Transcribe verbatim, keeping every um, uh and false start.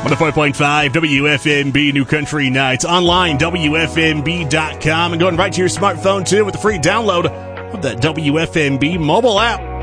one oh five point five W F M B New Country Nights. Online, W F M B dot com. And going right to your smartphone, too, with the free download of that W F M B mobile app.